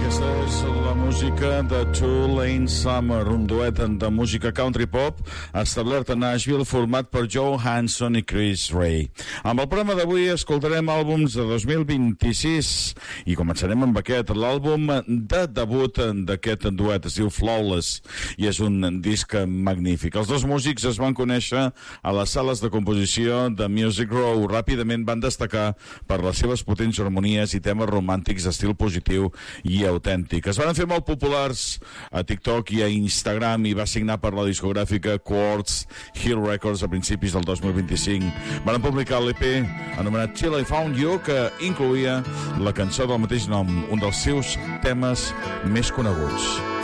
La música de Two Lane Summer, un duet de música country pop establert a Nashville, format per Joe Hanson i Chris Ray. Amb el programa d'avui escoltarem àlbums de 2026 i començarem amb aquest, l'àlbum de debut d'aquest duet, es diu Flawless, i és un disc magnífic. Els dos músics es van conèixer a les sales de composició de Music Row. Ràpidament van destacar per les seves potents harmonies i temes romàntics d'estil positiu i autèntic. Es van fer molt populars a TikTok i a Instagram i va signar per la discogràfica Quartz Hill Records a principis del 2025. Van publicar l'EP anomenat Till I Found You, que incloïa la cançó del mateix nom, un dels seus temes més coneguts.